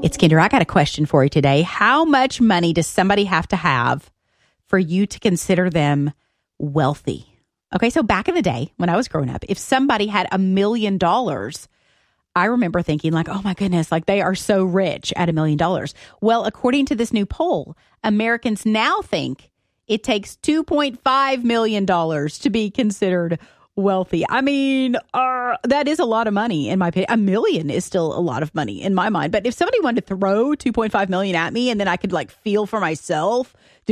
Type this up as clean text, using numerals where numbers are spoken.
It's Kendra. I got a question for you today. How much money does somebody have to have for you to consider them wealthy? Okay, so back in the day when I was growing up, if somebody had $1 million, I remember thinking like, oh my goodness, like they are so rich at $1 million. Well, according to this new poll, Americans now think it takes $2.5 million to be considered wealthy. I mean, that is a lot of money in my opinion. $1 million is still a lot of money in my mind. But if somebody wanted to throw $2.5 million at me and then I could like feel for myself,